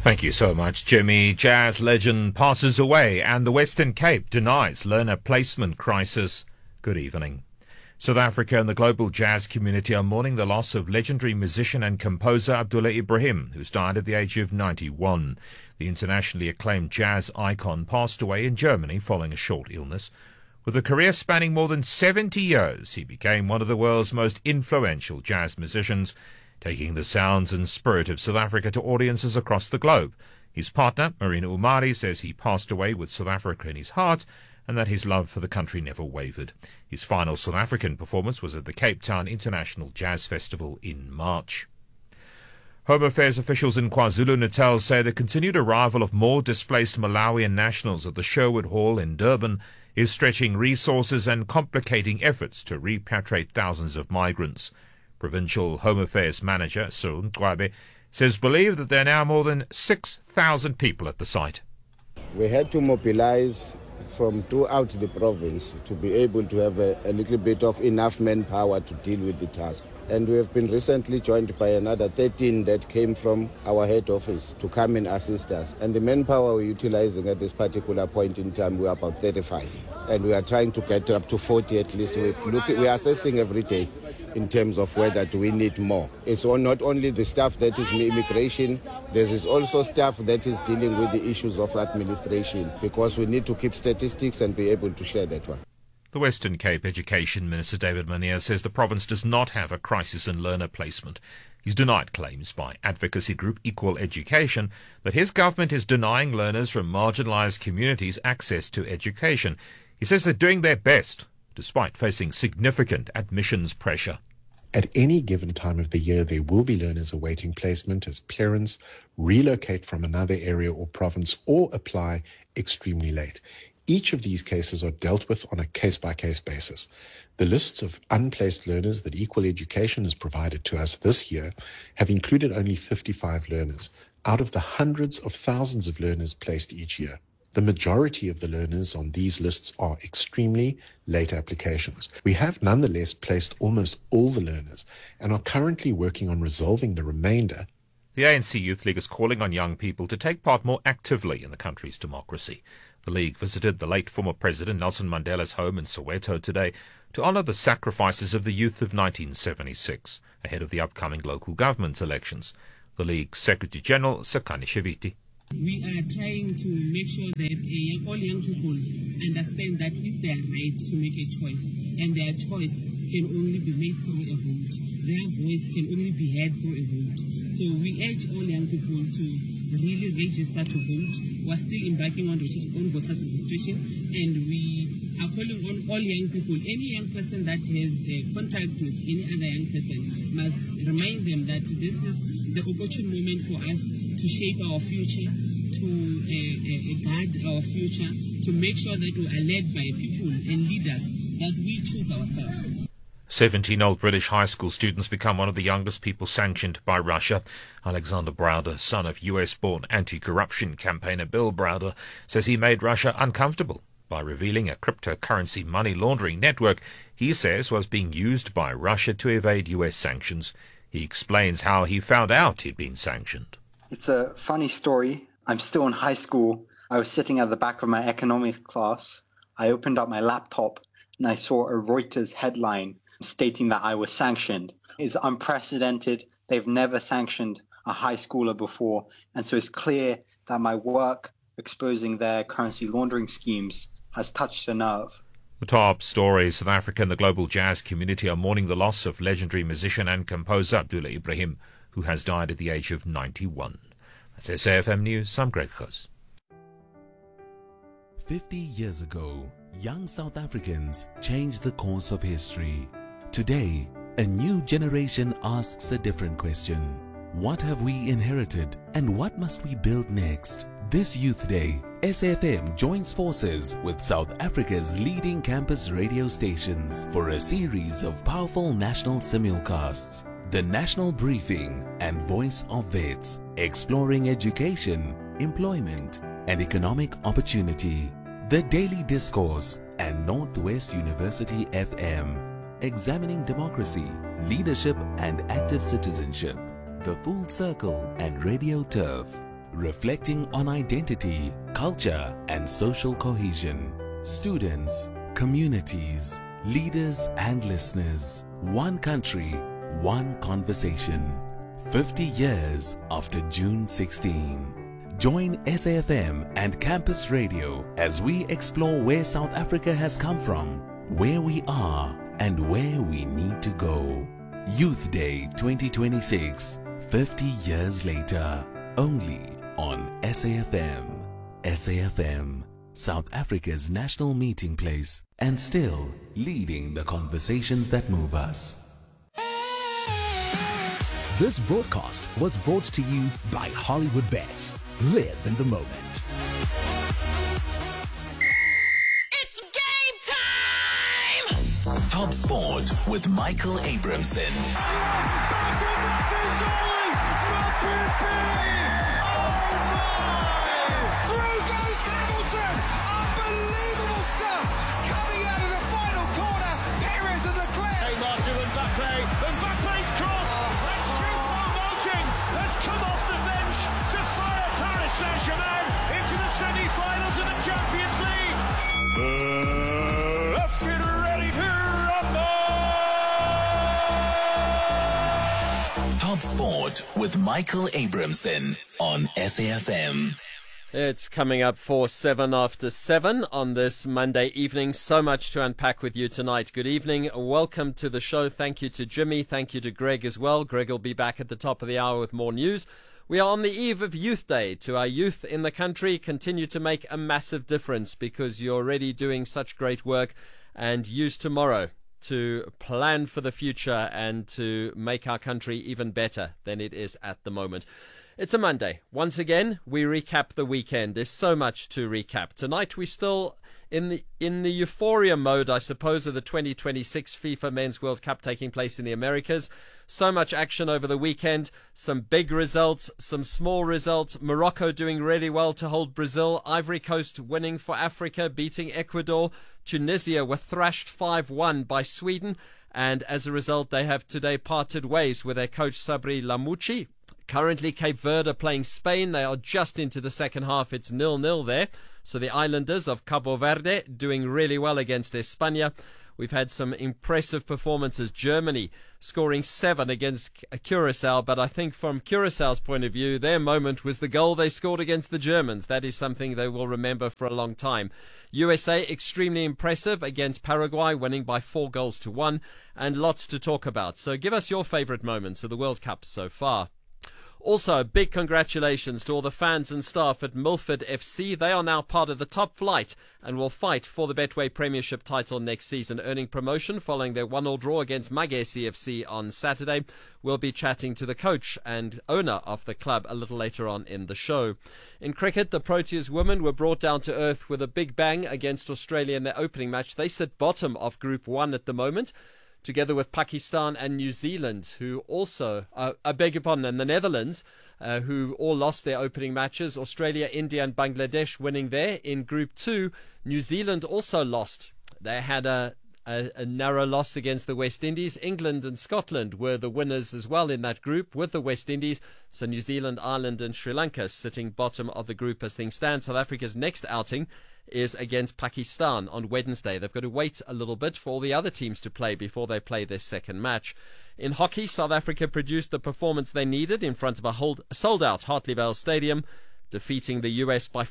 Thank you so much, Jimmy. Jazz legend passes away and the Western Cape denies learner placement crisis. Good evening. South Africa and the global jazz community are mourning the loss of legendary musician and composer Abdullah Ibrahim, who's died at the age of 91. The internationally acclaimed jazz icon passed away in Germany following a short illness. With a career spanning more than 70 years, he became one of the world's most influential jazz musicians, taking the sounds and spirit of South Africa to audiences across the globe. His partner, Marina Umari, says he passed away with South Africa in his heart and that his love for the country never wavered. His final South African performance was at the Cape Town International Jazz Festival in March. Home Affairs officials in KwaZulu-Natal say the continued arrival of more displaced Malawian nationals at the Sherwood Hall in Durban is stretching resources and complicating efforts to repatriate thousands of migrants. Provincial Home Affairs Manager Cyril Mqwabe says believe that there are now more than 6,000 people at the site. We had to mobilize from throughout the province to be able to have a little bit of enough manpower to deal with the task. And we have been recently joined by another 13 that came from our head office to come and assist us. And the manpower we're utilizing at this particular point in time, we're about 35. And we are trying to get up to 40 at least. We're assessing every day in terms of whether do we need more. It's not only the staff that is immigration, there is also staff that is dealing with the issues of administration, because we need to keep statistics and be able to share that one. The Western Cape Education Minister David Mania says the province does not have a crisis in learner placement. He's denied claims by advocacy group Equal Education that his government is denying learners from marginalised communities access to education. He says they're doing their best, despite facing significant admissions pressure. At any given time of the year, there will be learners awaiting placement as parents relocate from another area or province or apply extremely late. Each of these cases are dealt with on a case-by-case basis. The lists of unplaced learners that Equal Education has provided to us this year have included only 55 learners out of the hundreds of thousands of learners placed each year. The majority of the learners on these lists are extremely late applications. We have nonetheless placed almost all the learners and are currently working on resolving the remainder. The ANC Youth League is calling on young people to take part more actively in the country's democracy. The League visited the late former President Nelson Mandela's home in Soweto today to honour the sacrifices of the youth of 1976 ahead of the upcoming local government elections. The League's Secretary-General, Sekani Shiviti. We are trying to make sure that all young people understand that it's their right to make a choice, and their choice can only be made through a vote. Their voice can only be heard through a vote. So we urge all young people to really register to vote. We are still embarking on voters registration, and we are calling on all young people. Any young person that has contact with any other young person must remind them that this is the opportune moment for us to shape our future, to guard our future, to make sure that we are led by people and leaders that we choose ourselves. 17-year-old British high school students become one of the youngest people sanctioned by Russia. Alexander Browder, son of US-born anti-corruption campaigner Bill Browder, says he made Russia uncomfortable by revealing a cryptocurrency money laundering network he says was being used by Russia to evade US sanctions. He explains how he found out he'd been sanctioned. It's a funny story. I'm still in high school. I was sitting at the back of my economics class. I opened up my laptop and I saw a Reuters headline stating that I was sanctioned. It's unprecedented. They've never sanctioned a high schooler before. And so it's clear that my work exposing their currency laundering schemes has touched a nerve. The top story: South Africa and the global jazz community are mourning the loss of legendary musician and composer Abdullah Ibrahim, who has died at the age of 91. That's SAFM News. I'm Greg Khos. 50 years ago, young South Africans changed the course of history. Today, a new generation asks a different question. What have we inherited and what must we build next? This Youth Day, SAFM joins forces with South Africa's leading campus radio stations for a series of powerful national simulcasts. The National Briefing and Voice of Vets, exploring education, employment, and economic opportunity. The Daily Discourse and Northwest University FM, examining democracy, leadership, and active citizenship. The Full Circle and Radio Turf. reflecting on identity, culture, and social cohesion. Students, communities, leaders, and listeners. One country, one conversation. 50 years after June 16. Join SAFM and Campus Radio as we explore where South Africa has come from, where we are, and where we need to go. Youth Day 2026, 50 years later, only on SAFM. SAFM, South Africa's national meeting place, and still leading the conversations that move us. This broadcast was brought to you by Hollywood Bets. Live in the moment. It's game time! Top Sport with Michael Abramson. Through goes Hamilton! Unbelievable stuff coming out of the final corner. Perez and Leclerc. Hey, Marshall Mbappe's cross. And Choupo-Moting has come off the bench to fire Paris Saint-Germain into the semi-finals of the Champions League. Let's get ready to rumble! Top Sport with Michael Abramson on SAFM. It's coming up for 7 after 7 on this Monday evening. So much to unpack with you tonight. Good evening. Welcome to the show. Thank you to Jimmy. Thank you to Greg as well. Greg will be back at the top of the hour with more news. We are on the eve of Youth Day. To our youth in the country, continue to make a massive difference because you're already doing such great work, and use tomorrow to plan for the future and to make our country even better than it is at the moment. It's a Monday. Once again, we recap the weekend. There's so much to recap. Tonight, we're still in the euphoria mode, I suppose, of the 2026 FIFA Men's World Cup taking place in the Americas. So much action over the weekend. Some big results, some small results. Morocco doing really well to hold Brazil. Ivory Coast winning for Africa, beating Ecuador. Tunisia were thrashed 5-1 by Sweden. And as a result, they have today parted ways with their coach Sabri Lamouchi. Currently, Cape Verde are playing Spain. They are just into the second half. It's 0-0 there. So the Islanders of Cabo Verde doing really well against España. We've had some impressive performances. Germany scoring 7 against Curacao. But I think from Curaçao's point of view, their moment was the goal they scored against the Germans. That is something they will remember for a long time. USA extremely impressive against Paraguay, winning by 4-1. And lots to talk about. So give us your favourite moments of the World Cup so far. Also, big congratulations to all the fans and staff at Milford FC. They are now part of the top flight and will fight for the Betway Premiership title next season, earning promotion following their 1-1 draw against Magesi FC on Saturday. We'll be chatting to the coach and owner of the club a little later on in the show. In cricket, the Proteas women were brought down to earth with a big bang against Australia in their opening match. They sit bottom of Group 1 at the moment, together with Pakistan and New Zealand, who also, and the Netherlands, who all lost their opening matches. Australia, India and Bangladesh winning there. In Group 2, New Zealand also lost. They had a narrow loss against the West Indies. England and Scotland were the winners as well in that group with the West Indies. So New Zealand, Ireland and Sri Lanka sitting bottom of the group as things stand. South Africa's next outing is against Pakistan on Wednesday. They've got to wait a little bit for all the other teams to play before they play their second match. In hockey, South Africa produced the performance they needed in front of a sold-out Hartleyvale Stadium, defeating the US by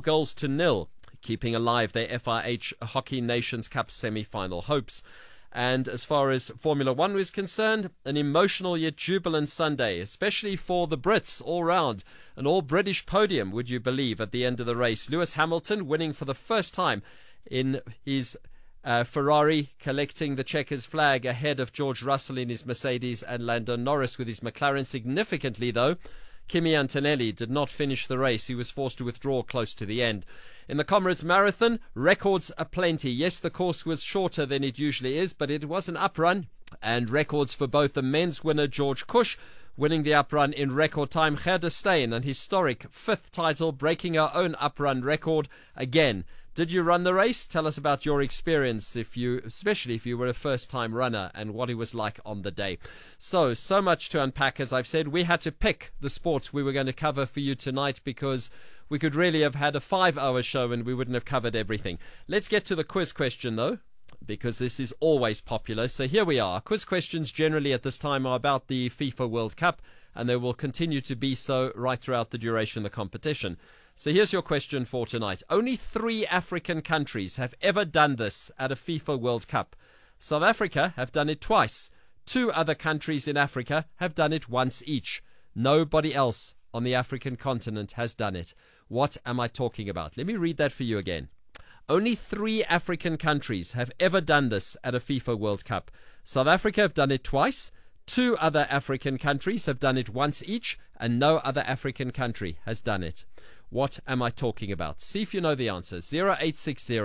4-0, keeping alive their FIH Hockey Nations Cup semi-final hopes. And as far as Formula One was concerned, an emotional yet jubilant Sunday, especially for the Brits all round. An all-British podium, would you believe, at the end of the race. Lewis Hamilton winning for the first time in his Ferrari, collecting the checkers flag ahead of George Russell in his Mercedes and Lando Norris with his McLaren. Significantly, though, Kimi Antonelli did not finish the race. He was forced to withdraw close to the end. In the Comrades Marathon, records aplenty. Yes, the course was shorter than it usually is, but it was an uprun. And records for both the men's winner, George Cush, winning the uprun in record time. Gerda Steyn, an historic 5th title, breaking her own uprun record again. Did you run the race? Tell us about your experience, especially if you were a first-time runner, and what it was like on the day. So much to unpack. As I've said, we had to pick the sports we were going to cover for you tonight because we could really have had a 5-hour show and we wouldn't have covered everything. Let's get to the quiz question, though, because this is always popular. So here we are. Quiz questions generally at this time are about the FIFA World Cup, and they will continue to be so right throughout the duration of the competition. So here's your question for tonight. Only 3 African countries have ever done this at a FIFA World Cup. South Africa have done it twice. 2 other countries in Africa have done it once each. Nobody else on the African continent has done it. What am I talking about? Let me read that for you again. Only 3 African countries have ever done this at a FIFA World Cup. South Africa have done it twice. 2 other African countries have done it once each, and no other African country has done it. What am I talking about? See if you know the answer. 0860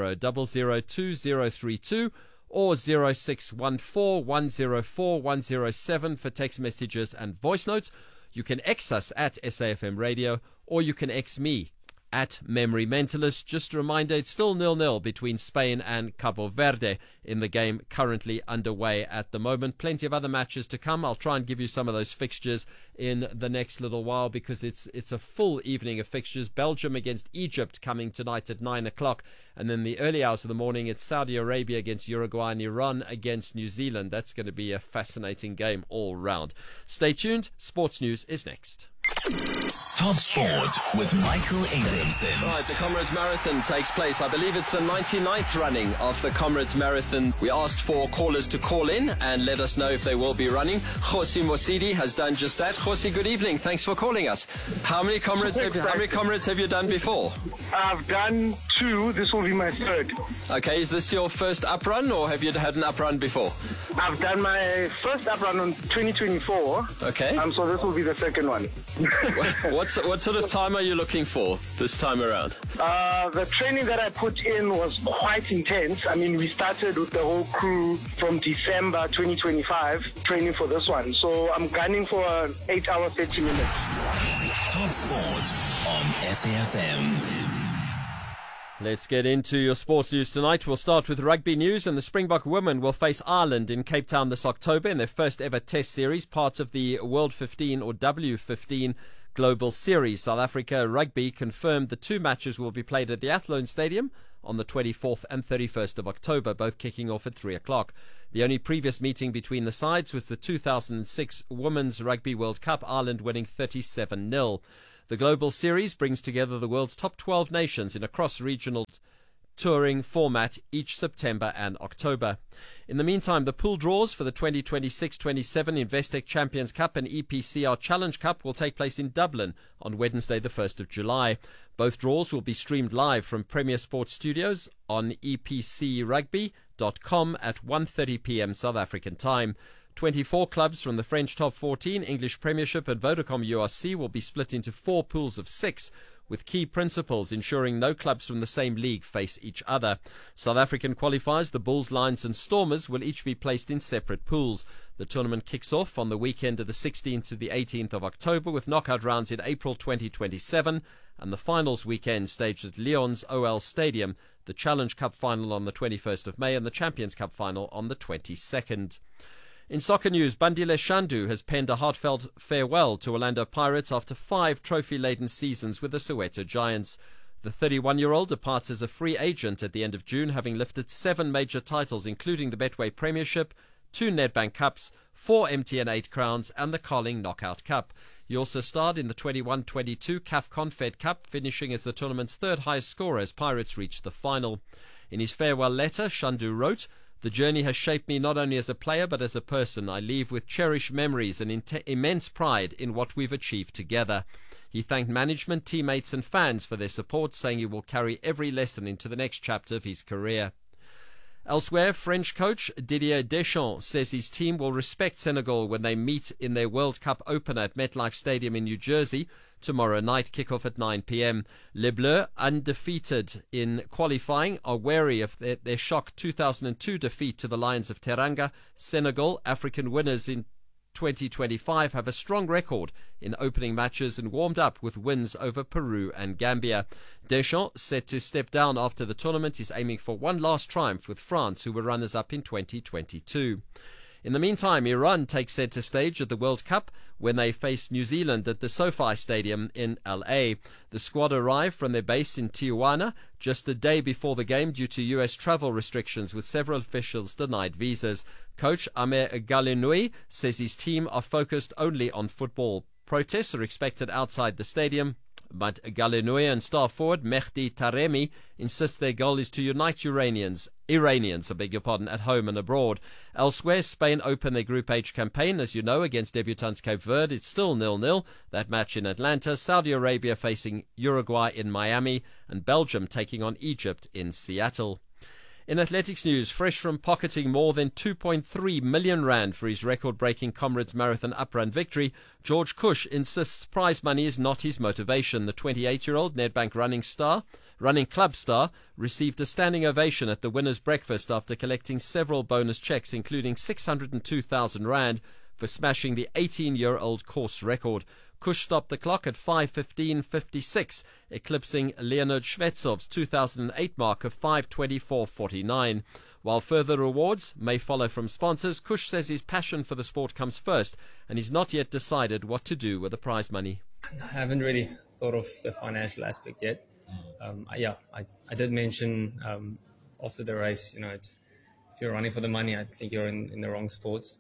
002 or 0614 104 107 for text messages and voice notes. You can X us at SAFM Radio, or you can X me at Memory Mentalist. Just a reminder, it's still 0-0 between Spain and Cabo Verde in the game currently underway at the moment. Plenty of other matches to come. I'll try and give you some of those fixtures in the next little while because it's a full evening of fixtures. Belgium against Egypt coming tonight at 9 o'clock. And then the early hours of the morning, it's Saudi Arabia against Uruguay and Iran against New Zealand. That's going to be a fascinating game all round. Stay tuned. Sports News is next. Top Sport with Michael Abramson. Right, the Comrades Marathon takes place. I believe it's the 99th running of the Comrades Marathon. We asked for callers to call in and let us know if they will be running. Josi Mosidi has done just that. Josi, good evening. Thanks for calling us. How many comrades have you done before? I've done 2. This will be my 3rd. Okay, is this your first up run or have you had an up run before? I've done my first up run on 2024. Okay. So this will be the 2nd one. What sort of time are you looking for this time around? The training that I put in was quite intense. I mean, we started with the whole crew from December 2025 training for this one. So I'm gunning for an 8-hour, 30 minutes. Top Sport on SAFM. Let's get into your sports news tonight. We'll start with rugby news, and the Springbok women will face Ireland in Cape Town this October in their first ever test series, part of the World 15 or W15 Global Series. South Africa Rugby confirmed the 2 matches will be played at the Athlone Stadium on the 24th and 31st of October, both kicking off at 3 o'clock. The only previous meeting between the sides was the 2006 Women's Rugby World Cup, Ireland winning 37-0. The Global Series brings together the world's top 12 nations in a cross-regional touring format each September and October. In the meantime, the pool draws for the 2026-27 Investec Champions Cup and EPCR Challenge Cup will take place in Dublin on Wednesday the 1st of July. Both draws will be streamed live from Premier Sports Studios on epcrugby.com at 1:30 p.m. South African time. 24 clubs from the French Top 14, English Premiership and Vodacom URC will be split into 4 pools of 6, with key principles ensuring no clubs from the same league face each other. South African qualifiers, the Bulls, Lions and Stormers, will each be placed in separate pools. The tournament kicks off on the weekend of the 16th to the 18th of October, with knockout rounds in April 2027 and the finals weekend staged at Lyon's OL Stadium, the Challenge Cup final on the 21st of May and the Champions Cup final on the 22nd. In soccer news, Bandile Shandu has penned a heartfelt farewell to Orlando Pirates after 5 trophy-laden seasons with the Soweto Giants. The 31-year-old departs as a free agent at the end of June, having lifted 7 major titles, including the Betway Premiership, 2 Nedbank Cups, 4 MTN 8 Crowns, and the Carling Knockout Cup. He also starred in the 21-22 CAF Confed Cup, finishing as the tournament's 3rd highest scorer as Pirates reached the final. In his farewell letter, Shandu wrote, "The journey has shaped me not only as a player but as a person. I leave with cherished memories and immense pride in what we've achieved together." He thanked management, teammates and fans for their support, saying he will carry every lesson into the next chapter of his career. Elsewhere, French coach Didier Deschamps says his team will respect Senegal when they meet in their World Cup opener at MetLife Stadium in New Jersey tomorrow night, kick-off at 9 p.m. Les Bleus, undefeated in qualifying, are wary of their shock 2002 defeat to the Lions of Teranga. Senegal, African winners in 2025 have a strong record in opening matches and warmed up with wins over Peru and Gambia. Deschamps, set to step down after the tournament, is aiming for one last triumph with France, who were runners-up in 2022. In the meantime, Iran takes center stage at the World Cup when they face New Zealand at the SoFi Stadium in LA. The squad arrived from their base in Tijuana just a day before the game due to US travel restrictions, with several officials denied visas. Coach Amer Galinoui says his team are focused only on football. Protests are expected outside the stadium, but Galinoui and star forward Mehdi Taremi insist their goal is to unite Iranians, at home and abroad. Elsewhere, Spain open their Group H campaign, as you know, against debutants Cape Verde. It's still 0-0, that match in Atlanta. Saudi Arabia facing Uruguay in Miami, and Belgium taking on Egypt in Seattle. In athletics news, fresh from pocketing more than 2.3 million rand for his record-breaking Comrades Marathon uprun victory, George Cush insists prize money is not his motivation. The 28-year-old Nedbank running club star received a standing ovation at the winner's breakfast after collecting several bonus checks, including 602,000 rand for smashing the 18-year-old course record. Cush stopped the clock at 5:15.56, eclipsing Leonid Shvetsov's 2008 mark of 5:24.49. While further rewards may follow from sponsors, Cush says his passion for the sport comes first, and he's not yet decided what to do with the prize money. I haven't really thought of the financial aspect yet. I did mention after the race, if you're running for the money, I think you're in the wrong sports.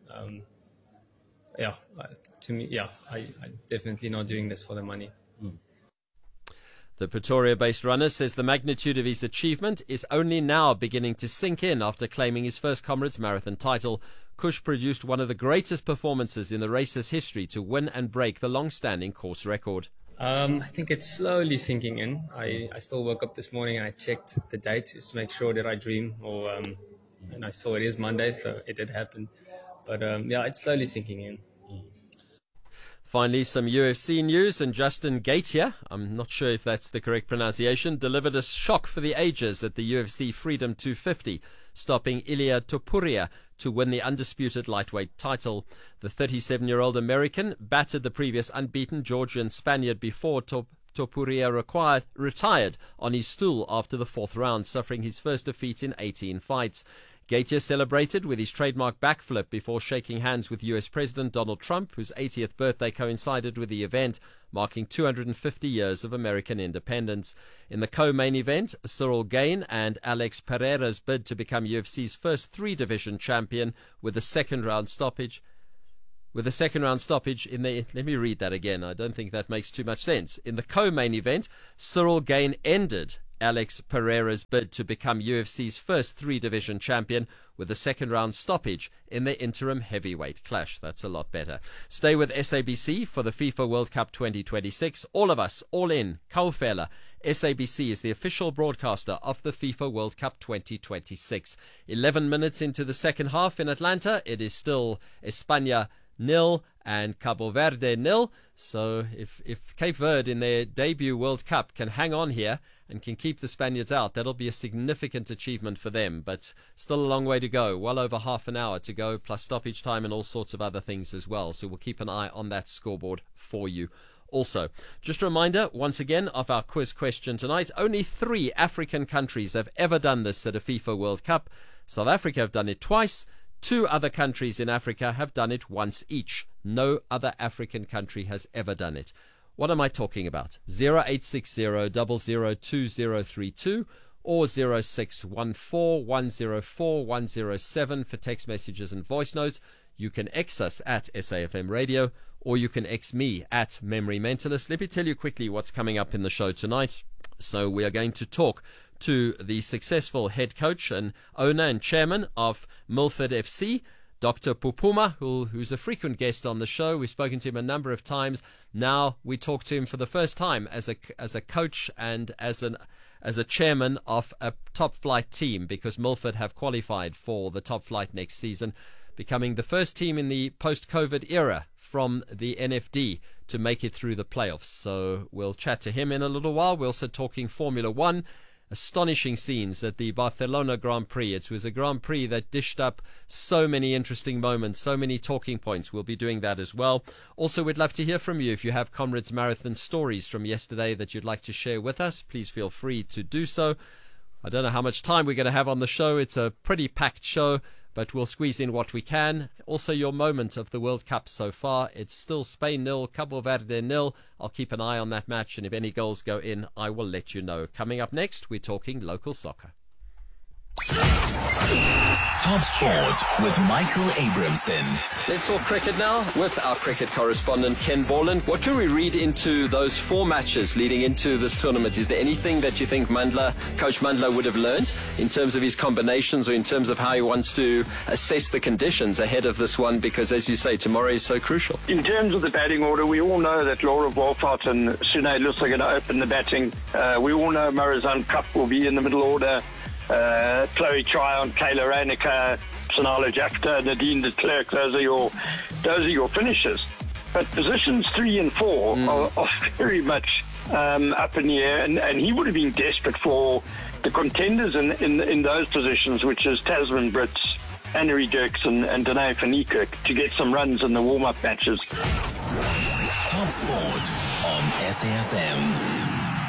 I'm definitely not doing this for the money. The Pretoria-based runner says the magnitude of his achievement is only now beginning to sink in after claiming his first Comrades Marathon title. Cush produced one of the greatest performances in the race's history to win and break the long-standing course record. I think it's slowly sinking in. I still woke up this morning and I checked the date just to make sure that I dream, and I saw it is Monday, so it did happen. But it's slowly sinking in. Finally, some UFC news, and Justin Gaethje, I'm not sure if that's the correct pronunciation, delivered a shock for the ages at the UFC Freedom 250, stopping Ilia Topuria to win the undisputed lightweight title. The 37-year-old American battered the previous unbeaten Georgian Spaniard before Topuria retired on his stool after the fourth round, suffering his first defeat in 18 fights. Gaethje celebrated with his trademark backflip before shaking hands with US President Donald Trump, whose 80th birthday coincided with the event, marking 250 years of American independence. In the co-main event, Cyril Gane and Alex Pereira's bid to become UFC's first three-division champion with a second-round stoppage. Let me read that again. I don't think that makes too much sense. In the co-main event, Cyril Gane ended Alex Pereira's bid to become UFC's first three-division champion with a second-round stoppage in the interim heavyweight clash. That's a lot better. Stay with SABC for the FIFA World Cup 2026. All of us, all in, Kaufela. SABC is the official broadcaster of the FIFA World Cup 2026. 11 minutes into the second half in Atlanta, it is still España 0 and Cabo Verde 0. So if Cape Verde in their debut World Cup can hang on here and can keep the Spaniards out, that'll be a significant achievement for them. But still a long way to go, well over half an hour to go, plus stoppage time and all sorts of other things as well. So we'll keep an eye on that scoreboard for you. Also, just a reminder once again of our quiz question tonight. Only 3 African countries have ever done this at a FIFA World Cup. South Africa have done it twice. 2 other countries in Africa have done it once each. No other African country has ever done it. What am I talking about? 0860 002032 or 0614 104 107 for text messages and voice notes. You can X us at SAFM Radio, or you can X me at Memory Mentalist. Let me tell you quickly what's coming up in the show tonight. So we are going to talk to the successful head coach and owner and chairman of Milford FC, Dr. Pupuma, who's a frequent guest on the show. We've spoken to him a number of times. Now we talk to him for the first time as a coach and as a chairman of a top flight team, because Milford have qualified for the top flight next season, becoming the first team in the post-COVID era from the NFD to make it through the playoffs. So we'll chat to him in a little while. We're also talking Formula One. astonishing scenes at the Barcelona Grand Prix. It was a Grand Prix that dished up so many interesting moments, so many talking points. We'll be doing that as well. Also, we'd love to hear from you. If you have Comrades Marathon stories from yesterday that you'd like to share with us, please feel free to do so. I don't know how much time we're going to have on the show. It's a pretty packed show, but we'll squeeze in what we can. Also, your moment of the World Cup so far. It's still Spain 0, Cabo Verde 0. I'll keep an eye on that match, and if any goals go in, I will let you know. Coming up next, we're talking local soccer. Top Sport with Michael Abramson. Let's talk cricket now with our cricket correspondent Ken Borland. What can we read into those 4 matches leading into this tournament? Is there anything that you think Coach Mandla would have learned in terms of his combinations or in terms of how he wants to assess the conditions ahead of this one? Because as you say, tomorrow is so crucial. In terms of the batting order, we all know that Laura Wolfart and Sune Luss are going to open the batting. We all know Marizanne Kapp will be in the middle order. Chloe Tryon, Kayla Reinecker, Sonala Jafta, Nadine de Klerk, those are your finishers. But positions 3 and 4 are very much up in the air, and he would have been desperate for the contenders in those positions, which is Tasman Brits, Annery Dirksen and Danae van Niekerk, to get some runs in the warm-up matches. Top Sport on SAFM.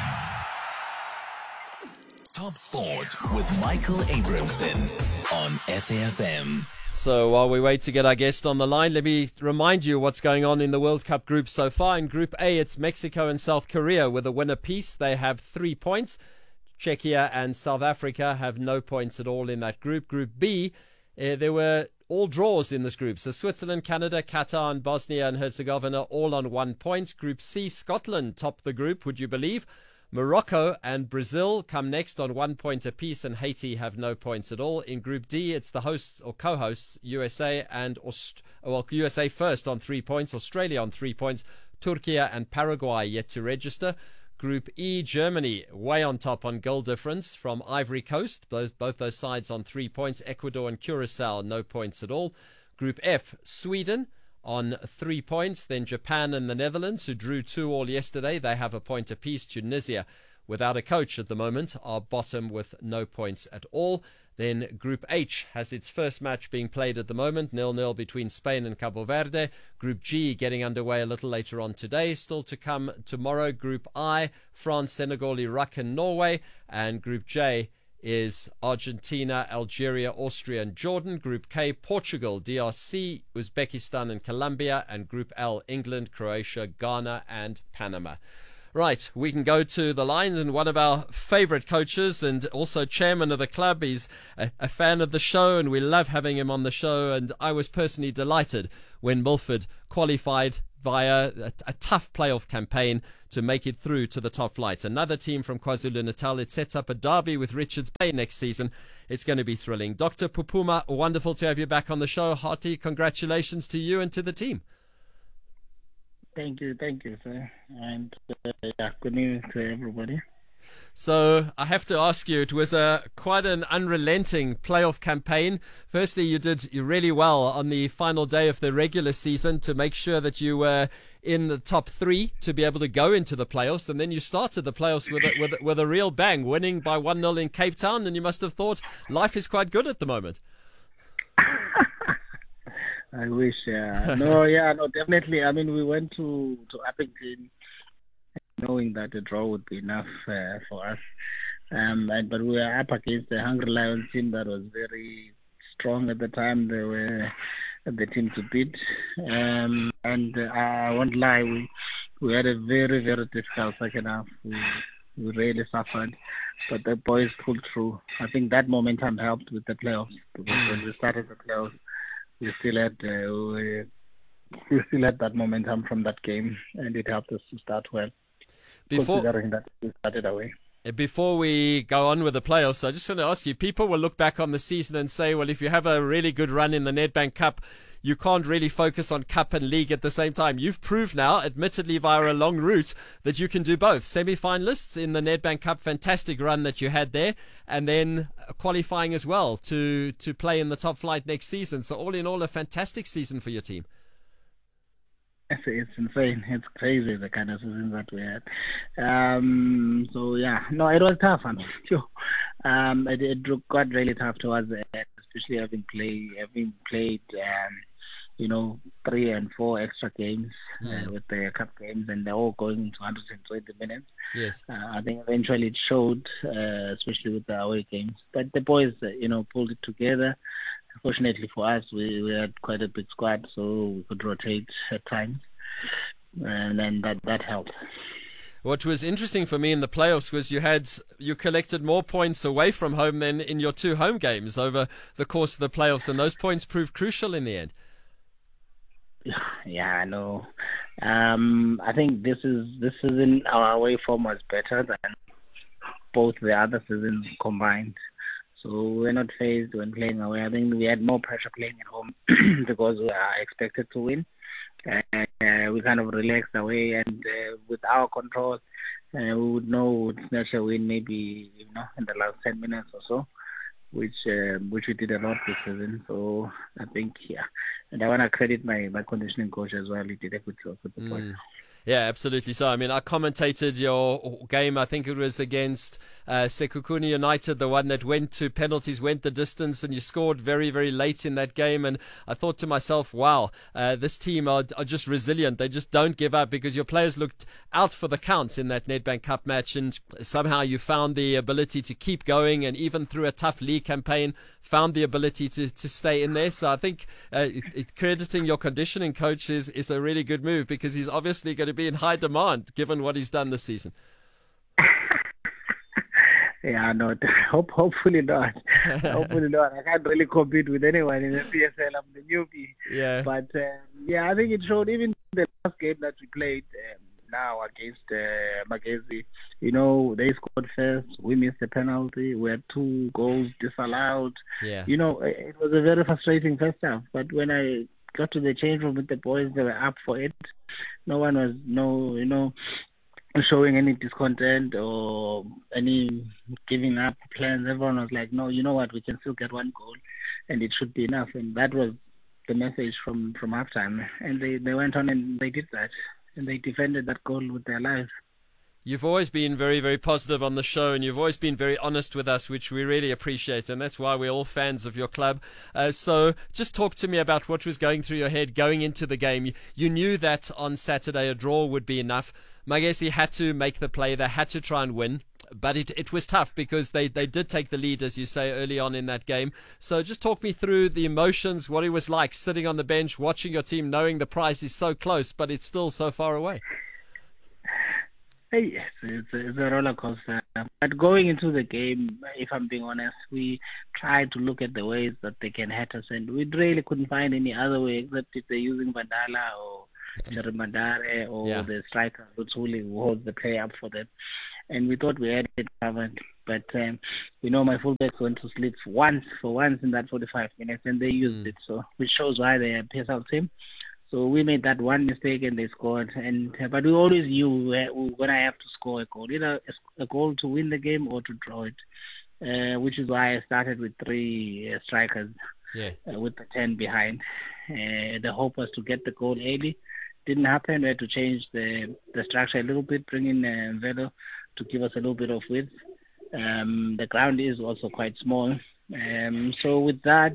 Top Sport with Michael Abramson on SAFM. So while we wait to get our guest on the line, let me remind you what's going on in the World Cup group so far. In Group A, it's Mexico and South Korea with a win apiece. They have 3 points. Czechia and South Africa have no points at all in that group. Group B, there were all draws in this group. So Switzerland, Canada, Qatar and Bosnia and Herzegovina all on 1 point. Group C, Scotland top the group, would you believe? Morocco and Brazil come next on 1 point apiece, and Haiti have no points at all. In Group D, it's the hosts or co-hosts, USA and USA first on 3 points, Australia on 3 points, Turkey and Paraguay yet to register. Group E, Germany way on top on goal difference from Ivory Coast, both those sides on 3 points. Ecuador and Curacao no points at all. Group F, Sweden on 3 points. Then Japan and the Netherlands, who drew 2-2 yesterday, they have a point apiece. Tunisia, without a coach at the moment, are bottom with no points at all. Then Group H has its first match being played at the moment, 0-0 between Spain and Cabo Verde. Group G getting underway a little later on today. Still to come tomorrow. Group I, France, Senegal, Iraq and Norway. And Group J is Argentina, Algeria, Austria and Jordan. Group K, Portugal, DRC, Uzbekistan and Colombia. And Group L, England, Croatia, Ghana and Panama. Right, we can go to the lines, and one of our favourite coaches and also chairman of the club, he's a fan of the show and we love having him on the show, and I was personally delighted when Milford qualified via a tough playoff campaign to make it through to the top flight. Another team from KwaZulu-Natal. It sets up a derby with Richards Bay next season. It's going to be thrilling. Dr. Pupuma, wonderful to have you back on the show. Hearty congratulations to you and to the team. Thank you, sir. And good news to everybody. So I have to ask you, it was quite an unrelenting playoff campaign. Firstly, you did really well on the final day of the regular season to make sure that you were in the top 3 to be able to go into the playoffs, and then you started the playoffs with a real bang, winning by 1-0 in Cape Town, and you must have thought life is quite good at the moment. I wish. No, definitely. I mean, we went to Appington knowing that a draw would be enough for us. But we were up against the Hungry Lions team that was very strong at the time. They were the team to beat. And I won't lie, we had a very, very difficult second half. We really suffered. But the boys pulled through. I think that momentum helped with the playoffs, because when we started the playoffs, we still had that momentum from that game, and it helped us to start well. Considering that we started away. Before we go on with the playoffs, I just want to ask you, people will look back on the season and say, well, if you have a really good run in the Nedbank Cup, you can't really focus on Cup and League at the same time. You've proved now, admittedly via a long route, that you can do both. Semi-finalists in the Nedbank Cup, fantastic run that you had there, and then qualifying as well to play in the top flight next season. So all in all, a fantastic season for your team. It's insane. It's crazy, the kind of season that we had. So yeah, no, it was tough. I mean, it got really tough towards the end, especially having played 3 and 4 extra games with the cup games, and they're all going into 120 minutes. Yes. I think eventually it showed, especially with the away games. But the boys, pulled it together. Fortunately for us, we had quite a big squad, so we could rotate at times, and then that helped. What was interesting for me in the playoffs was you collected more points away from home than in your 2 home games over the course of the playoffs, and those points proved crucial in the end. Yeah, I know. I think this season our away form was better than both the other seasons combined. So we're not phased when playing away. I think we had more pressure playing at home because we are expected to win. We kind of relaxed away, and with our control, we would know we would snatch a win maybe in the last 10 minutes or so, which we did a lot this season. So I think, and I want to credit my conditioning coach as well. He did a good job with the boys. Yeah, absolutely. So, I mean, I commentated your game. I think it was against Sekhukhune United, the one that went to penalties, went the distance, and you scored very, very late in that game. And I thought to myself, wow, this team are just resilient. They just don't give up, because your players looked out for the count in that Nedbank Cup match, and somehow you found the ability to keep going, and even through a tough league campaign, found the ability to stay in there. So I think crediting your conditioning coach is a really good move, because he's obviously going to be in high demand given what he's done this season. Yeah, no, hopefully not. Hopefully not. I can't really compete with anyone in the PSL. I'm the newbie. Yeah. But I think it showed even the last game that we played now against Magezi. They scored first. We missed the penalty. We had 2 goals disallowed. Yeah. It was a very frustrating first half. But when I got to the change room with the boys, they were up for it. No one was showing any discontent or any giving up plans. Everyone was like, no, you know what, we can still get 1 goal and it should be enough. And that was the message from halftime. And they went on and they did that. And they defended that goal with their lives. You've always been very, very positive on the show, and you've always been very honest with us, which we really appreciate, and that's why we're all fans of your club. So just talk to me about what was going through your head going into the game. You knew that on Saturday a draw would be enough. Magesi had to make the play. They had to try and win, but it was tough because they did take the lead, as you say, early on in that game. So just talk me through the emotions, what it was like sitting on the bench, watching your team, knowing the prize is so close, but it's still so far away. Yes, it's a roller coaster. But going into the game, if I'm being honest, we tried to look at the ways that they can hurt us, and we really couldn't find any other way except if they're using Vandala or Jerry Mandare or the striker Lutsuli, who holds the play up for them. And we thought we had it covered. But, my fullbacks went to sleep for once in that 45 minutes, and they used it. So, which shows why they are a PSL team. So we made that one mistake and they scored. But we always knew we were going to have to score a goal, either a goal to win the game or to draw it, which is why I started with 3 strikers with the 10 behind. The hope was to get the goal early. Didn't happen. We had to change the structure a little bit, bring in Velo to give us a little bit of width. The ground is also quite small. So with that,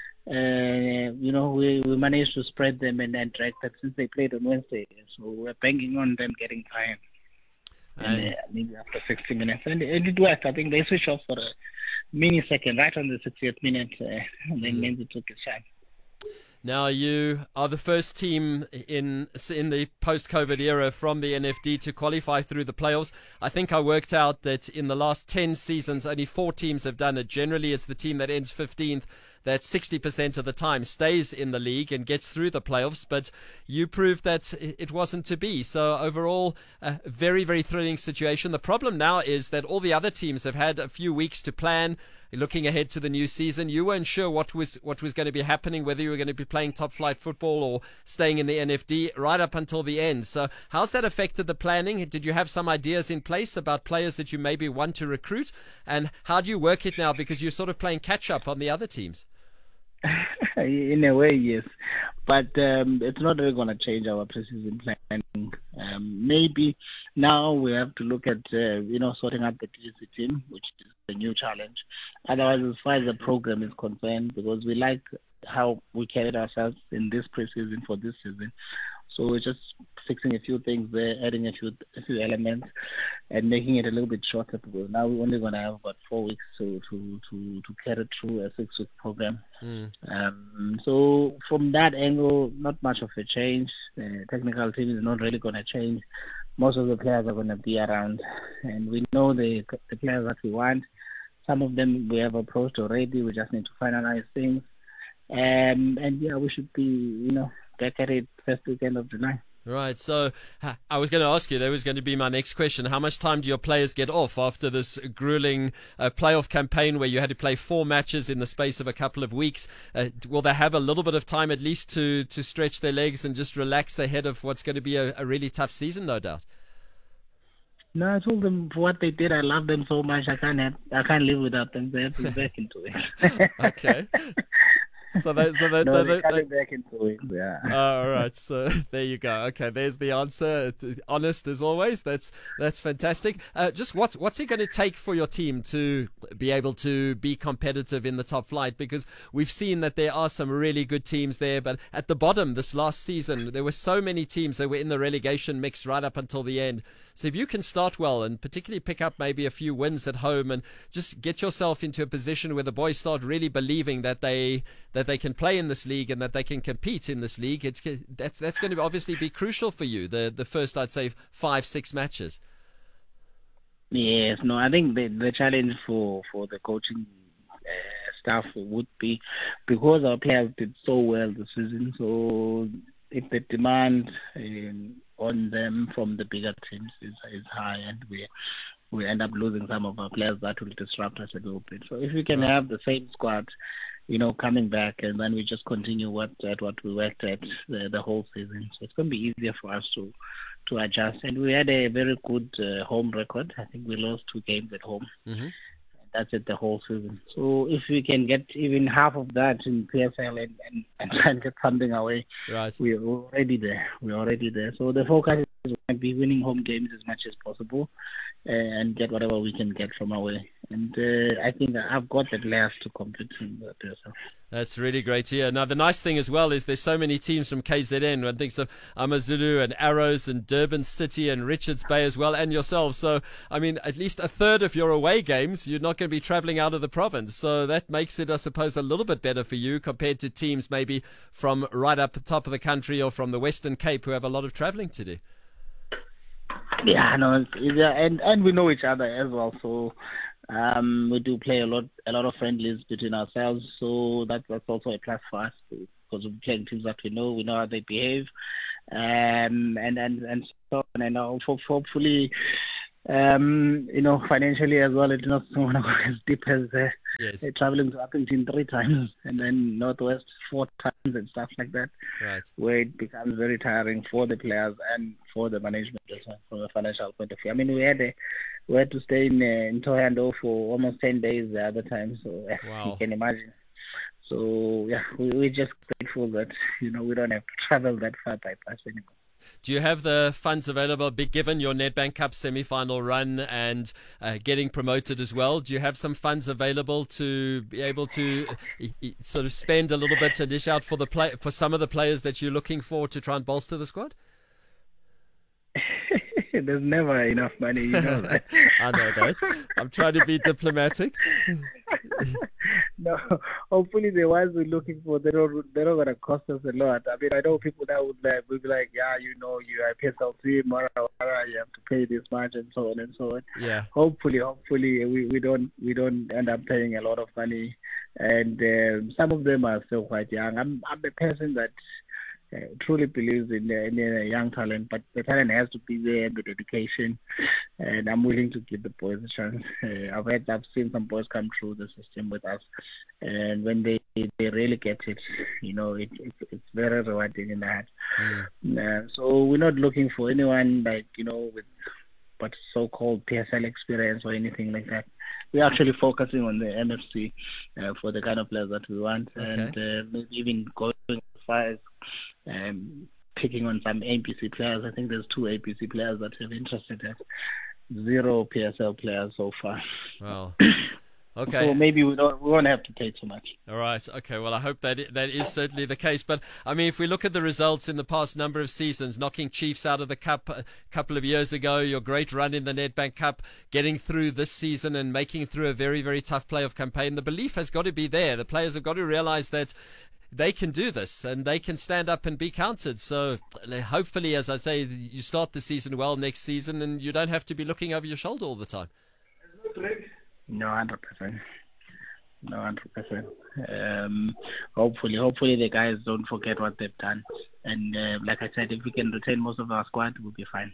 we managed to spread them and then drag that since they played on Wednesday. So we're banking on them getting time. And maybe after 60 minutes. And it worked. I think they switched off for a mini-second right on the 60th minute. And then Menzi took his shot. Now, you are the first team in the post-COVID era from the NFD to qualify through the playoffs. I think I worked out that in the last 10 seasons, only 4 teams have done it. Generally, it's the team that ends 15th that 60% of the time stays in the league and gets through the playoffs, but you proved that it wasn't to be. So overall, a very, very thrilling situation. The problem now is that all the other teams have had a few weeks to plan, looking ahead to the new season. You weren't sure what was going to be happening, whether you were going to be playing top flight football or staying in the NFD right up until the end. So how's that affected the planning? Did you have some ideas in place about players that you maybe want to recruit? And how do you work it now? Because you're sort of playing catch up on the other teams. In a way, yes. But it's not really going to change our preseason planning. Maybe now we have to look at, sorting out the TSC team, which is a new challenge. Otherwise, as far as the program is concerned, because we like how we carried ourselves in this preseason for this season. So we're just fixing a few things there, adding a few elements, and making it a little bit shorter, because now we're only going to have about 4 weeks to carry through a 6-week program. So from that angle, not much of a change. The technical team is not really going to change. Most of the players are going to be around, and we know the players that we want. Some of them we have approached already. We just need to finalize things. And we should be, back at it first weekend of July. Right, so I was going to ask you, that was going to be my next question. How much time do your players get off after this grueling playoff campaign where you had to play 4 matches in the space of a couple of weeks? Will they have a little bit of time at least to stretch their legs and just relax ahead of what's going to be a really tough season, no doubt? No, I told them for what they did. I love them so much. I can't live without them. They have to be back into it. Okay. So they're coming back into it. Yeah. All right. So there you go. Okay, there's the answer. Honest as always. That's fantastic. Just what's it going to take for your team to be able to be competitive in the top flight? Because we've seen that there are some really good teams there, but at the bottom this last season there were so many teams that were in the relegation mix right up until the end. So if you can start well and particularly pick up maybe a few wins at home and just get yourself into a position where the boys start really believing that they can play in this league and that they can compete in this league, that's going to obviously be crucial for you, the first, I'd say, 5-6 matches. Yes, no, I think the challenge for the coaching staff would be, because our players did so well this season, so if the demand on them from the bigger teams is high, and we end up losing some of our players, that will disrupt us a little bit. So if we can have the same squad, coming back, and then we just continue what we worked at the whole season. So it's going to be easier for us to adjust. And we had a very good home record. I think we lost 2 games at home. Mm-hmm. That's it the whole season. So if we can get even half of that in PSL and try and get something away, right, we're already there. So the focus is to be winning home games as much as possible and get whatever we can get from away. And I think I've got the players to compete in the PSL. That's really great to hear. Now, the nice thing as well is there's so many teams from KZN. One thinks of Amazulu and Arrows and Durban City and Richards Bay as well, and yourselves. So, I mean, at least a third of your away games, you're not going to be travelling out of the province. So that makes it, I suppose, a little bit better for you compared to teams maybe from right up the top of the country or from the Western Cape who have a lot of travelling to do. Yeah, no, and we know each other as well. So we do play a lot of friendlies between ourselves. So that's also a plus for us, because we're playing teams that we know how they behave, and so on. And hopefully, financially as well, it's not going to go as deep as traveling to Appington 3 times and then Northwest 4 times and stuff like that. Right. Where it becomes very tiring for the players and for the management as well, from a financial point of view. I mean, we had to stay in Thohoyandou for almost 10 days the other time, so wow. You can imagine. So yeah, we're just grateful that we don't have to travel that far by bus anymore. Do you have the funds available, given your Nedbank Cup semi-final run and getting promoted as well? Do you have some funds available to be able to sort of spend a little bit to dish out for some of the players that you're looking for to try and bolster the squad? There's never enough money, you know that. I know that. I'm trying to be diplomatic. No, hopefully the ones we're looking for, they're not going to cost us a lot. I mean, I know people that would be like, yeah, you are a PSL team, you have to pay this much and so on and so on. Yeah. Hopefully we don't end up paying a lot of money, and some of them are still quite young. I'm a person that truly believes in a young talent, but the talent has to be there, the dedication, and I'm willing to give the boys a chance. I've seen some boys come through the system with us, and when they really get it, it's very rewarding in that. So we're not looking for anyone with but so-called PSL experience or anything like that. We're actually focusing on the MFC for the kind of players that we want, and maybe even going far as picking on some APC players, I think there's 2 APC players that have interested us. 0 PSL players so far. Well, okay. So maybe we won't have to pay too much. All right. Okay. Well, I hope that is certainly the case. But I mean, if we look at the results in the past number of seasons, knocking Chiefs out of the Cup a couple of years ago, your great run in the Nedbank Cup, getting through this season and making through a very, very tough playoff campaign, the belief has got to be there. The players have got to realise that they can do this and they can stand up and be counted. So hopefully, as I say, you start the season well next season and you don't have to be looking over your shoulder all the time. No, 100%. No, 100%. Hopefully the guys don't forget what they've done. And like I said, if we can retain most of our squad, we'll be fine.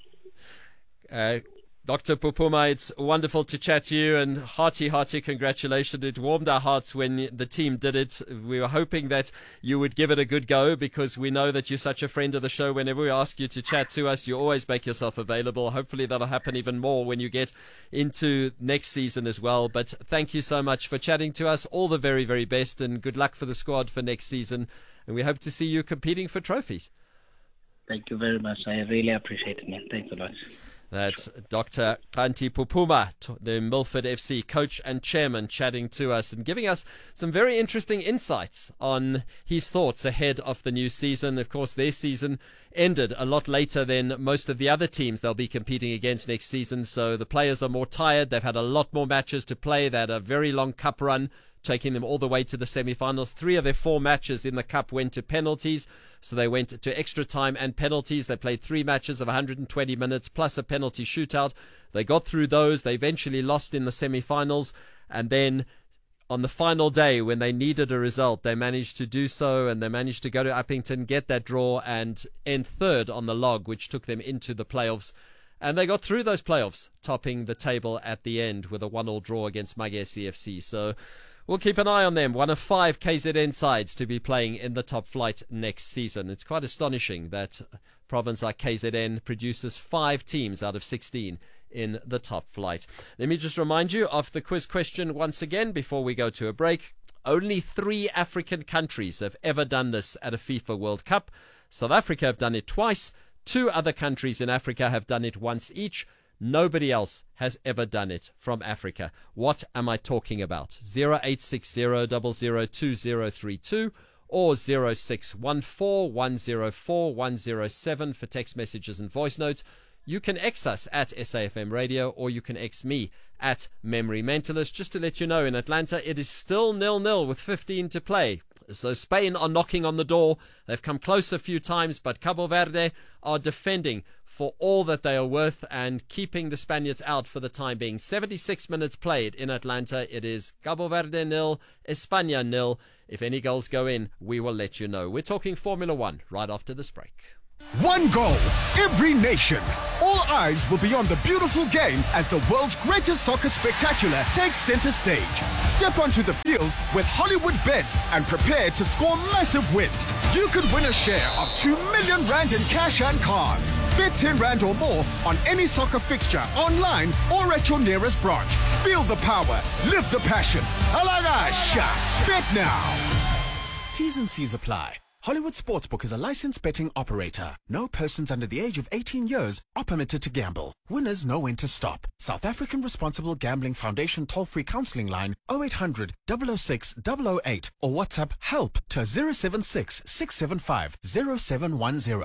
Dr. Pupuma, it's wonderful to chat to you, and hearty congratulations. It warmed our hearts when the team did it. We were hoping that you would give it a good go, because we know that you're such a friend of the show. Whenever we ask you to chat to us, you always make yourself available. Hopefully that'll happen even more when you get into next season as well. But thank you so much for chatting to us. All the very, very best, and good luck for the squad for next season. And we hope to see you competing for trophies. Thank you very much. I really appreciate it, man. Thanks a lot. That's Dr. Kanti Pupuma, the Milford FC coach and chairman, chatting to us and giving us some very interesting insights on his thoughts ahead of the new season. Of course, their season ended a lot later than most of the other teams they'll be competing against next season, so the players are more tired. They've had a lot more matches to play. They had a very long cup run, taking them all the way to the semi-finals. 3 of their 4 matches in the cup went to penalties, so they went to extra time and penalties. They played 3 matches of 120 minutes plus a penalty shootout. They got through those. They eventually lost in the semi-finals, and then on the final day when they needed a result, they managed to do so, and they managed to go to Uppington, get that draw and end 3rd on the log, which took them into the playoffs. And they got through those playoffs, topping the table at the end with a 1-1 draw against Magesi FC. So we'll keep an eye on them. 1 of 5 KZN sides to be playing in the top flight next season. It's quite astonishing that a province like KZN produces 5 teams out of 16 in the top flight. Let me just remind you of the quiz question once again before we go to a break. Only 3 African countries have ever done this at a FIFA World Cup. South Africa have done it twice. 2 other countries in Africa have done it once each. Nobody else has ever done it from Africa. What am I talking about? 0860002032 or 0614104107 for text messages and voice notes. You can X us at SAFM Radio, or you can X me at Memory Mentalist. Just to let you know, in Atlanta, it is still 0-0 with 15 to play. So Spain are knocking on the door. They've come close a few times, but Cabo Verde are defending for all that they are worth and keeping the Spaniards out for the time being. 76 minutes played in Atlanta. It is Cabo Verde 0, España 0. If any goals go in, we will let you know. We're talking Formula One right after this break. One goal, every nation. All eyes will be on the beautiful game as the world's greatest soccer spectacular takes center stage. Step onto the field with Hollywood Bets and prepare to score massive wins. You could win a share of 2 million rand in cash and cars. Bet 10 rand or more on any soccer fixture, online or at your nearest branch. Feel the power, live the passion. Alagasha, bet now. T's and C's apply. Hollywood Sportsbook is a licensed betting operator. No persons under the age of 18 years are permitted to gamble. Winners know when to stop. South African Responsible Gambling Foundation toll-free counseling line 0800 006 008 or WhatsApp HELP to 076 675 0710.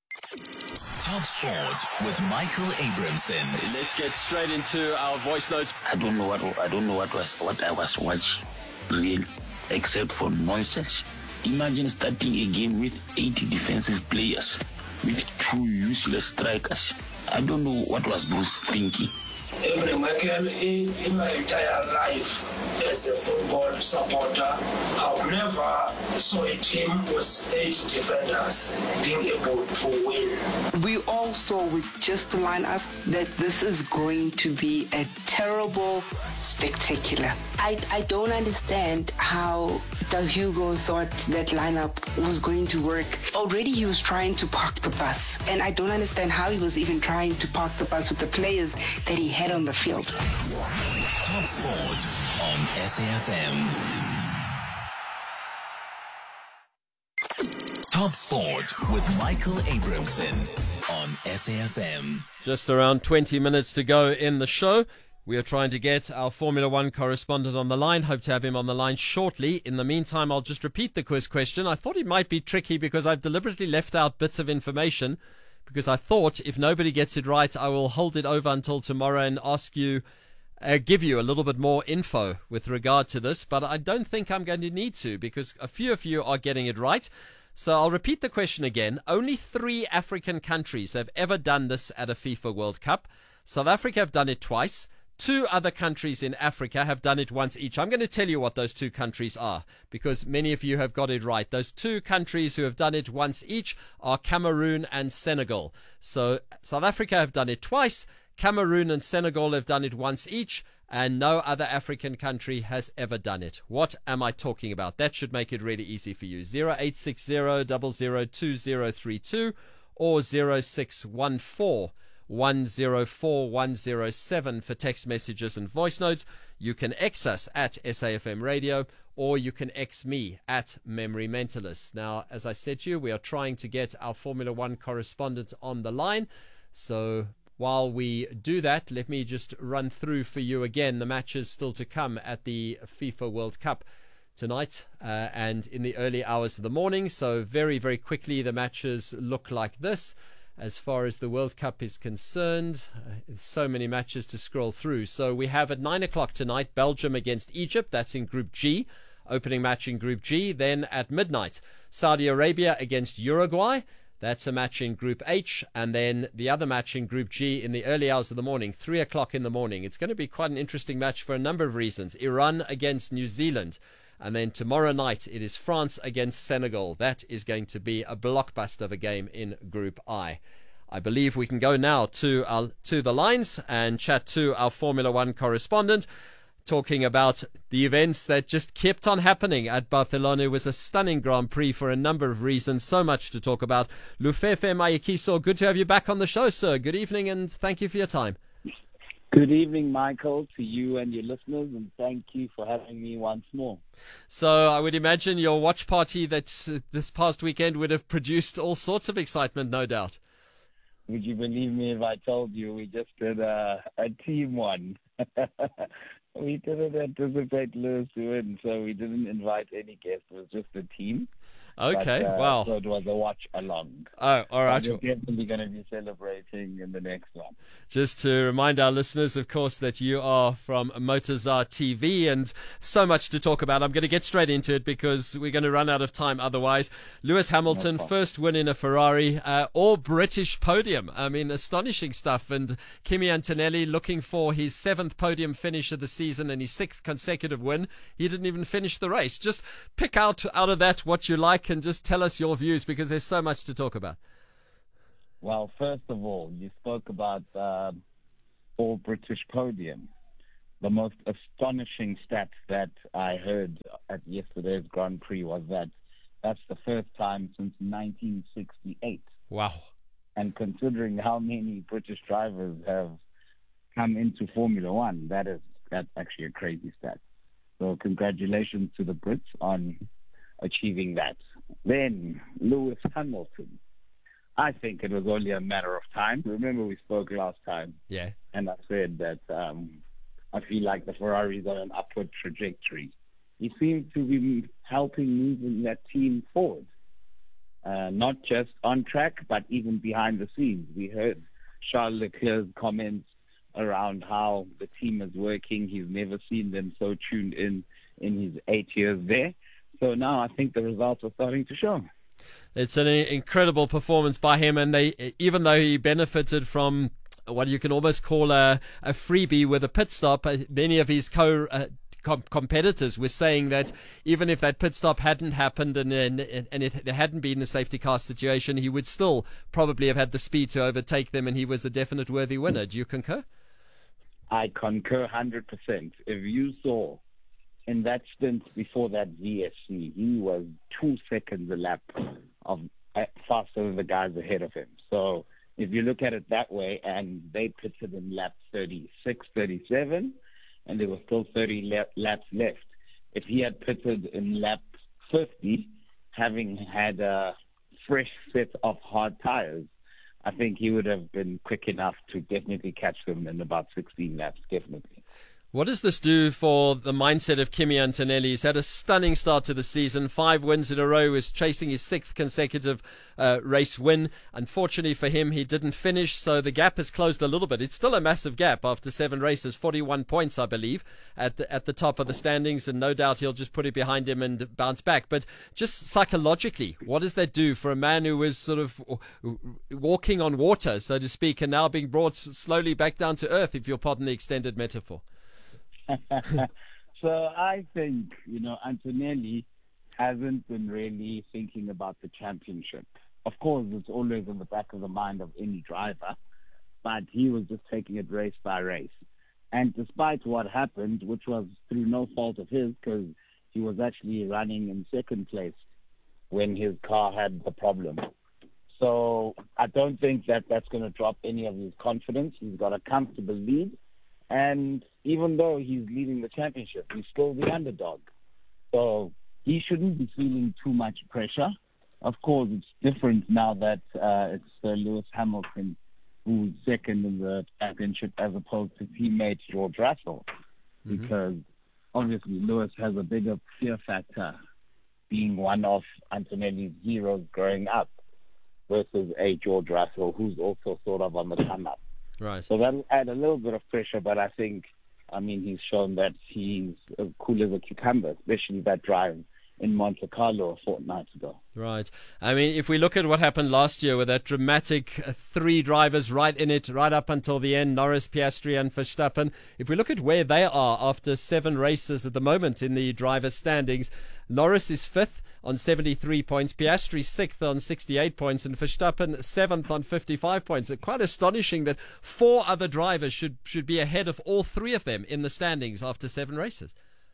Top Sport with Michael Abramson. Let's get straight into our voice notes. I don't know what I was watching, really, except for nonsense. Imagine starting a game with 80 defensive players, with 2 useless strikers. I don't know what was Bruce thinking. Michael, in my entire life as a football supporter, I've never saw a team with 8 defenders being able to win. We all saw with just the lineup that this is going to be a terrible spectacular. I don't understand how the Hugo thought that lineup was going to work. Already he was trying to park the bus, and I don't understand how he was even trying to park the bus with the players that he had on the field. Top Sport on SAFM. Top Sport with Michael Abramson on SAFM. Just around 20 minutes to go in the show. We are trying to get our Formula One correspondent on the line. Hope to have him on the line shortly. In the meantime, I'll just repeat the quiz question. I thought it might be tricky because I've deliberately left out bits of information, because I thought if nobody gets it right, I will hold it over until tomorrow and give you a little bit more info with regard to this. But I don't think I'm going to need to, because a few of you are getting it right. So I'll repeat the question again. Only 3 African countries have ever done this at a FIFA World Cup. South Africa have done it twice. 2 other countries in Africa have done it once each. I'm going to tell you what those 2 countries are, because many of you have got it right. Those 2 countries who have done it once each are Cameroon and Senegal. So South Africa have done it twice. Cameroon and Senegal have done it once each, and no other African country has ever done it. What am I talking about? That should make it really easy for you. 0860 002032 or 0614 104 107 for text messages and voice notes. You can X us at SAFM Radio, or you can X me at Memory Mentalist. Now, as I said to you, we are trying to get our Formula One correspondent on the line. So while we do that, let me just run through for you again the matches still to come at the FIFA World Cup tonight and in the early hours of the morning. So very, very quickly, the matches look like this. As far as the World Cup is concerned, so many matches to scroll through. So we have at 9 o'clock tonight, Belgium against Egypt. That's in Group G, opening match in Group G. Then at midnight, Saudi Arabia against Uruguay. That's a match in Group H. And then the other match in Group G in the early hours of the morning, 3 o'clock in the morning. It's going to be quite an interesting match for a number of reasons. Iran against New Zealand. And then tomorrow night, it is France against Senegal. That is going to be a blockbuster of a game in Group I. I believe we can go now to the lines and chat to our Formula One correspondent, talking about the events that just kept on happening at Barcelona. It was a stunning Grand Prix for a number of reasons. So much to talk about. Lufefe Mayekiso, good to have you back on the show, sir. Good evening, and thank you for your time. Good evening, Michael, to you and your listeners, and thank you for having me once more. So I would imagine your watch party that this past weekend would have produced all sorts of excitement, no doubt. Would you believe me if I told you we just did a team one? We didn't anticipate Lewis to win, so we didn't invite any guests. It was just a team. Okay, but, wow. So it was a watch along. Oh, all right. We're definitely going to be celebrating in the next one. Just to remind our listeners, of course, that you are from Motorzar TV, and so much to talk about. I'm going to get straight into it because we're going to run out of time otherwise. Lewis Hamilton, first win in a Ferrari, all British podium. I mean, astonishing stuff. And Kimi Antonelli looking for his 7th podium finish of the season and his 6th consecutive win. He didn't even finish the race. Just pick out of that what you like and just tell us your views, because there's so much to talk about. Well, first of all, you spoke about all British podium. The most astonishing stat that I heard at yesterday's Grand Prix was that that's the first time since 1968. Wow. And considering how many British drivers have come into Formula One, that's actually a crazy stat. So congratulations to the Brits on achieving that. Then Lewis Hamilton. I think it was only a matter of time. Remember we spoke last time? Yeah. And I said that I feel like the Ferrari's on an upward trajectory. He seems to be helping moving that team forward. Not just on track, but even behind the scenes. We heard Charles Leclerc's comments around how the team is working. He's never seen them so tuned in his 8 years there. So now I think the results are starting to show. It's an incredible performance by him, and even though he benefited from what you can almost call a freebie with a pit stop, many of his competitors were saying that even if that pit stop hadn't happened and it hadn't been a safety car situation, he would still probably have had the speed to overtake them, and he was a definite worthy winner. Do you concur? I concur 100%. If you saw in that stint before that VSC, he was 2 seconds a lap faster than the guys ahead of him. So if you look at it that way, and they pitted in lap 36, 37, and there were still 30 laps left. If he had pitted in lap 50, having had fresh set of hard tires, I think he would have been quick enough to definitely catch them in about 16 laps, definitely. What does this do for the mindset of Kimi Antonelli? He's had a stunning start to the season, 5 wins in a row, is chasing his 6th consecutive race win. Unfortunately for him, he didn't finish, so the gap has closed a little bit. It's still a massive gap after 7 races, 41 points, I believe, at the top of the standings, and no doubt he'll just put it behind him and bounce back. But just psychologically, what does that do for a man who was sort of walking on water, so to speak, and now being brought slowly back down to earth, if you'll pardon the extended metaphor? So I think, Antonelli hasn't been really thinking about the championship. Of course, it's always in the back of the mind of any driver, but he was just taking it race by race. And despite what happened, which was through no fault of his, because he was actually running in 2nd place when his car had the problem. So I don't think that that's going to drop any of his confidence. He's got a comfortable lead. And even though he's leading the championship, he's still the underdog. So he shouldn't be feeling too much pressure. Of course, it's different now that it's Lewis Hamilton who's 2nd in the championship as opposed to teammate George Russell. Mm-hmm. Because obviously Lewis has a bigger fear factor being one of Antonelli's heroes growing up versus a George Russell who's also sort of on the come-up. Right. So that'll add a little bit of pressure, but I think, he's shown that he's as cool as a cucumber, especially that drive in Monte Carlo a fortnight ago. Right. If we look at what happened last year with that dramatic 3 drivers right in it, right up until the end, Norris, Piastri and Verstappen, if we look at where they are after 7 races at the moment in the driver standings, Norris is 5th on 73 points, Piastri 6th on 68 points, and Verstappen 7th on 55 points. It's quite astonishing that 4 other drivers should be ahead of all 3 of them in the standings after 7 races.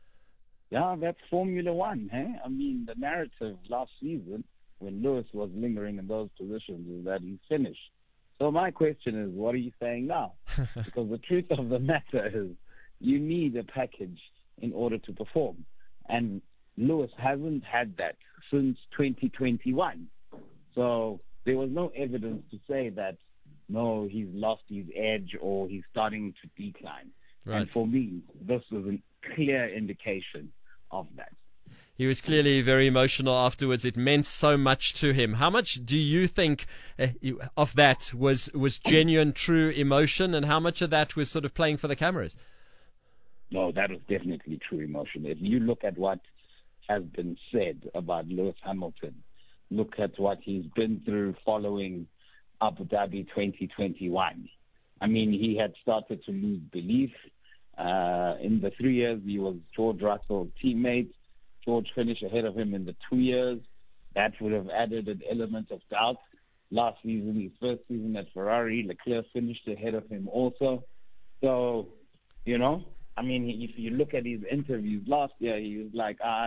Yeah, that's Formula One, eh? The narrative last season, when Lewis was lingering in those positions, is that he's finished. So my question is, what are you saying now? Because the truth of the matter is, you need a package in order to perform. And Lewis hasn't had that since 2021. So there was no evidence to say that, no, he's lost his edge or he's starting to decline. Right. And for me, this was a clear indication of that. He was clearly very emotional afterwards. It meant so much to him. How much do you think of that was genuine, true emotion, and how much of that was sort of playing for the cameras? No, that was definitely true emotion. If you look at what has been said about Lewis Hamilton, look at what he's been through following Abu Dhabi 2021. He had started to lose belief. In the 3 years, he was George Russell's teammate. George finished ahead of him in the 2 years. That would have added an element of doubt. Last season, his first season at Ferrari, Leclerc finished ahead of him also. So, if you look at his interviews last year, he was like,